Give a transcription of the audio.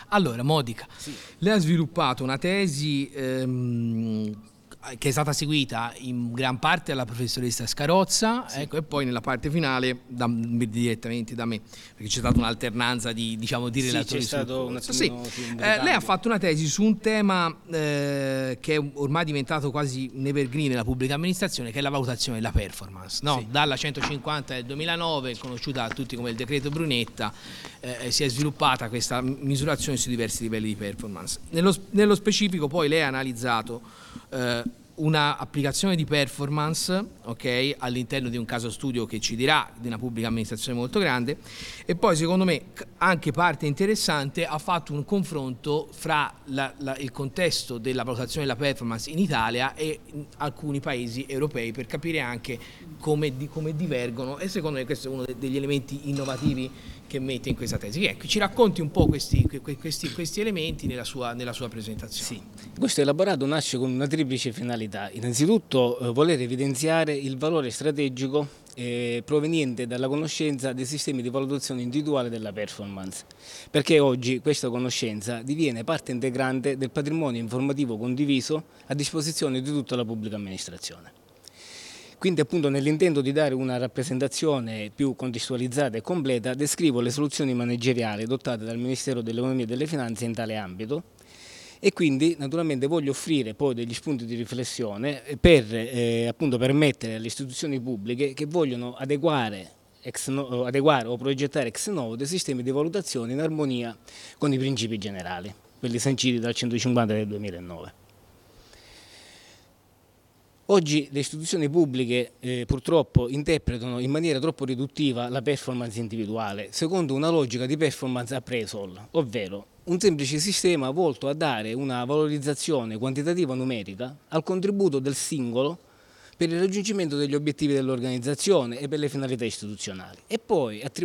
Allora, Modica, Sì, lei ha sviluppato una tesi che è stata seguita in gran parte dalla professoressa Scarozza, sì, ecco, e poi nella parte finale direttamente da me, perché c'è stata un'alternanza di sì, c'è relatori sul stato un corso. Sì. attimino sì, un Lei ha ricambio. fatto una tesi su un tema che è ormai diventato quasi un evergreen nella pubblica amministrazione, che è la valutazione della performance, no? Sì, Dalla 150 del 2009, conosciuta da tutti come il decreto Brunetta, si è sviluppata questa misurazione su diversi livelli di performance. Nello specifico poi lei ha analizzato una applicazione di performance, ok, all'interno di un caso studio che ci dirà di una pubblica amministrazione molto grande, e poi secondo me anche parte interessante ha fatto un confronto fra il contesto della valutazione della performance in Italia e in alcuni paesi europei per capire anche come divergono, e secondo me questo è uno degli elementi innovativi che mette in questa tesi. Ecco, ci racconti un po' questi elementi nella sua sì. presentazione. Questo elaborato nasce con una triplice finalità. Innanzitutto voler evidenziare il valore strategico proveniente dalla conoscenza dei sistemi di valutazione individuale della performance, perché oggi questa conoscenza diviene parte integrante del patrimonio informativo condiviso a disposizione di tutta la pubblica amministrazione. Quindi appunto nell'intento di dare una rappresentazione più contestualizzata e completa descrivo le soluzioni manageriali adottate dal Ministero dell'Economia e delle Finanze in tale ambito e quindi naturalmente voglio offrire poi degli spunti di riflessione per appunto permettere alle istituzioni pubbliche che vogliono adeguare o progettare ex novo dei sistemi di valutazione in armonia con i principi generali, quelli sanciti dal 150 del 2009. Oggi le istituzioni pubbliche purtroppo interpretano in maniera troppo riduttiva la performance individuale, secondo una logica di performance appraisal, ovvero un semplice sistema volto a dare una valorizzazione quantitativa numerica al contributo del singolo per il raggiungimento degli obiettivi dell'organizzazione e per le finalità istituzionali e poi